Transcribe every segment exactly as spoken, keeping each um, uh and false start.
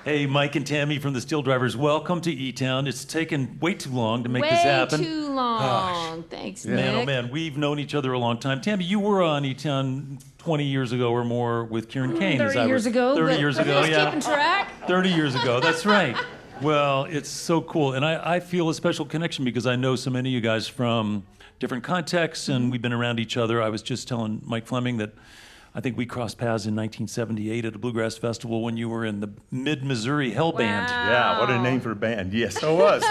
Hey, Mike and Tammy from the Steel Drivers, welcome to E-Town. It's taken way too long to make way this happen. Way too long. Thanks, man, Nick. Man, oh man, we've known each other a long time. Tammy, you were on E-Town twenty years ago or more with Kieran Kane. thirty as I years re- ago. thirty years ago, yeah. Keeping track. thirty years ago, that's right. Well, it's so cool. And I, I feel a special connection because I know so many of you guys from different contexts and we've been around each other. I was just telling Mike Fleming that I think we crossed paths in nineteen seventy-eight at a Bluegrass Festival when you were in the Mid-Missouri Hell Wow. Band. Yeah, what a name for a band. Yes, I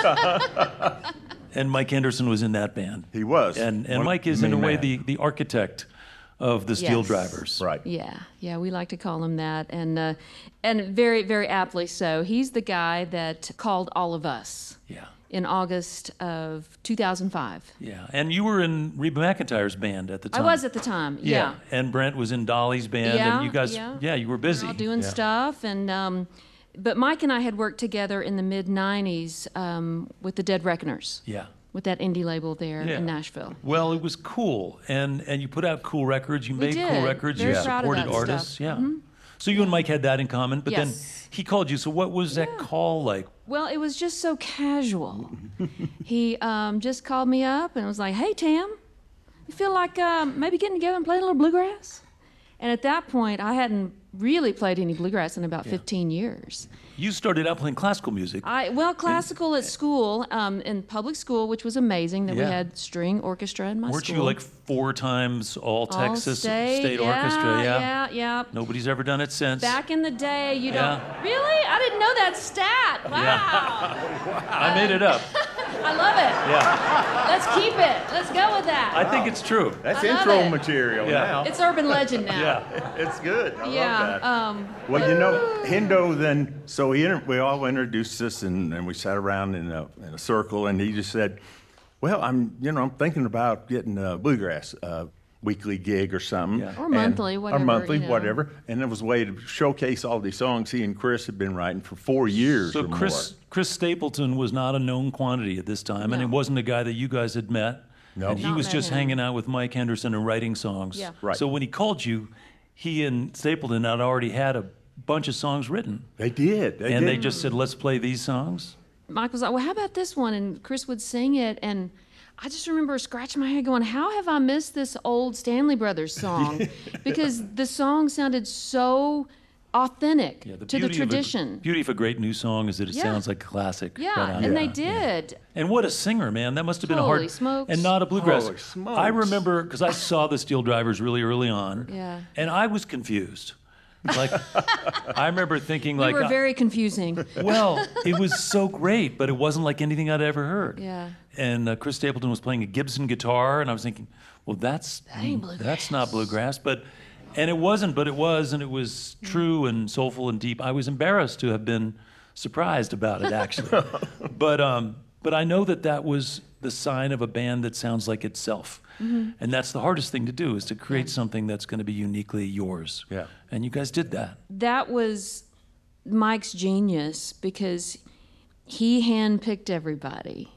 was. And Mike Anderson was in that band. He was. And and One Mike is in a main way man. the, the architect of the Steel Yes. Drivers. Right. Yeah, yeah, we like to call him that, and uh, and very, very aptly so. He's the guy that called all of us Yeah. in August of two thousand five. Yeah. And you were in Reba McEntire's band at the I time. was at the time. Yeah. And Brent was in Dolly's band Yeah, and you guys yeah. yeah, you were busy. All doing Yeah. stuff, and um, but Mike and I had worked together in the mid nineties um, with the Dead Reckoners, Yeah. with that indie label there Yeah. in Nashville. Well, it was cool, and and you put out cool records. You We made cool did. records. Very you proud of supported that artists. stuff. Mm-hmm. Yeah. So you and Mike had that in common, but Yes. then he called you. So what was that call like? Well, it was just so casual. He um, just called me up and was like, "Hey, Tam, you feel like um, maybe getting together and playing a little bluegrass?" And at that point, I hadn't really played any bluegrass in about fifteen years. You started out playing classical music. I well, classical at school, um, in public school, which was amazing that Yeah. we had string orchestra in my Weren't school. you like four times all All Texas state, yeah, Orchestra? yeah, yeah. Nobody's ever done it since. Back in the day, you don't Yeah. really. I didn't know that stat. Wow, I made it up. I love it. Yeah. Let's keep it. Let's go with that. I think it's true. That's I love intro it. material Yeah. now. It's urban legend now. Yeah. It's good. I Yeah. love that. Um, Well, you know, Hendo then, so he, inter- we all introduced us and, and we sat around in a, in a circle and he just said, well, I'm, you know, I'm thinking about getting a bluegrass uh, weekly gig or something. Yeah. Or And- monthly, whatever, Or monthly, you know. whatever. And it was a way to showcase all these songs he and Chris had been writing for four years So or Chris Chris Stapleton was not a known quantity at this time, and No. it wasn't a guy that you guys had met. No. And he Not was met just him. hanging out with Mike Henderson and writing songs. Yeah. Right. So when he called you, he and Stapleton had already had a bunch of songs written, more. They did. They and did. they just said, "Let's play these songs." Mike was like, well, how about this one? And Chris would sing it, and I just remember scratching my head going, how have I missed this old Stanley Brothers song? Because the song sounded so authentic Yeah, to the beauty of a- tradition. beauty of a great new song is that it Yeah. sounds like a classic. Yeah, right on. and they Yeah. did. And what a singer, man! That must have been a Holy hard smokes. and not a bluegrass. Holy smokes. I remember because I saw the Steel Drivers really early on. Yeah. And I was confused. Like, I remember thinking, We like, were uh, very confusing. well, it was so great, but it wasn't like anything I'd ever heard. Yeah. And uh, Chris Stapleton was playing a Gibson guitar, and I was thinking, well, that's ain't that's not bluegrass, but. And it wasn't, but it was, and it was true and soulful and deep. I was embarrassed to have been surprised about it, actually. but um, but I know that that was the sign of a band that sounds like itself. Mm-hmm. And that's the hardest thing to do, is to create something that's going to be uniquely yours. Yeah. And you guys did that. That was Mike's genius because he handpicked everybody.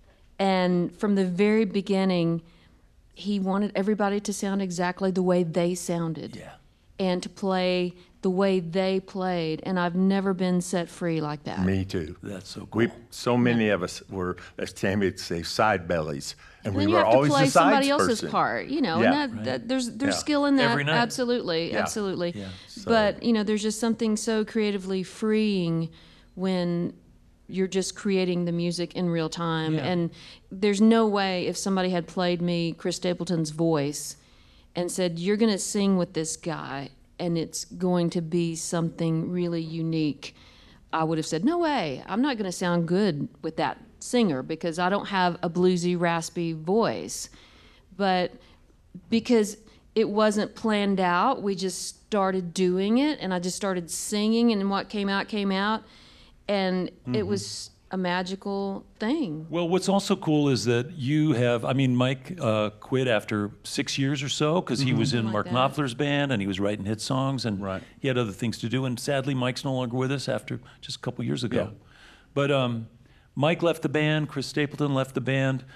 And from the very beginning, he wanted everybody to sound exactly the way they sounded. Yeah. And to play the way they played. And I've never been set free like that. Me too. That's so cool. We, so many of us were, as Tammy would say, side bellies. And Then we you were have to always play the somebody sides else's person. part, you know, Yeah. and that, that there's there's Yeah. skill in that. Every night. Absolutely, Yeah. absolutely. Yeah. But you know, there's just something so creatively freeing when you're just creating the music in real time. Yeah. And there's no way if somebody had played me Chris Stapleton's voice and said, "You're going to sing with this guy, and it's going to be something really unique," I would have said, "No way! I'm not going to sound good with that singer because I don't have a bluesy, raspy voice." But because it wasn't planned out, we just started doing it, and I just started singing, and what came out came out, and it was a magical thing. Well, what's also cool is that you have, I mean, Mike uh, quit after six years or so because he was in Something Mark like that. Knopfler's band and he was writing hit songs and Right. he had other things to do. And sadly, Mike's no longer with us after just a couple years ago. Yeah. But um, Mike left the band, Chris Stapleton left the band.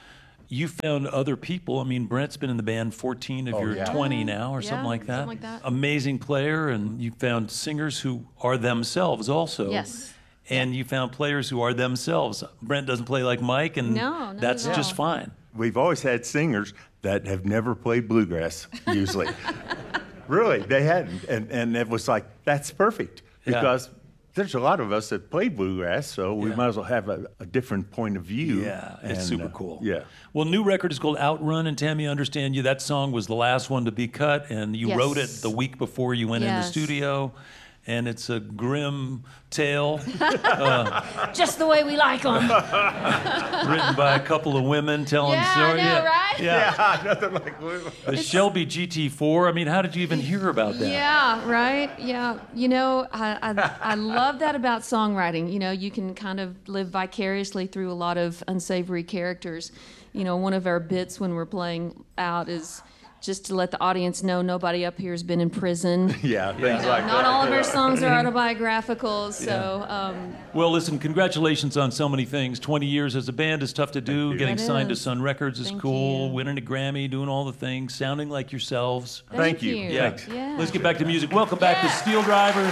you found other people. I mean, Brent's been in the band fourteen of Oh, your yeah. twenty now, or Yeah, something like that. something like that. Amazing player, and you found singers who are themselves also. Yes. And you found players who are themselves. Brent doesn't play like Mike, and No, not that's at just all. fine. We've always had singers that have never played bluegrass, usually. Really, they hadn't. And, and it was like, that's perfect. Yeah. Because there's a lot of us that play bluegrass, so we Yeah. might as well have a, a different point of view. Yeah, it's And, super uh, cool. Yeah. Well, new record is called Outrun, and Tammy, I understand you. That song was the last one to be cut, and you wrote it Yes. the week before you went in the Yes. studio. And it's a grim tale Just the way we like them. written by a couple of women telling Yeah, I stories. know, right? Yeah. Nothing like blue. The Shelby G T four. I mean, how did you even hear about that? Yeah, right. Yeah, you know, I, I I love that about songwriting. You know, you can kind of live vicariously through a lot of unsavory characters. You know, one of our bits when we're playing out is just to let the audience know nobody up here has been in prison. Yeah, things like Not that. all of our songs are autobiographical, so um, Well, listen, congratulations on so many things. twenty years as a band is tough to do. you. Getting It signed to is. Sun Records is Thank cool. you. Winning a Grammy, doing all the things, sounding like yourselves. thank, Thank you. you. Yeah. Thanks. Yeah. Let's get back to music. Welcome back to Yeah. Steel Drivers.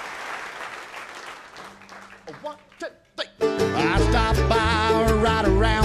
One, two, three. I stopped by right around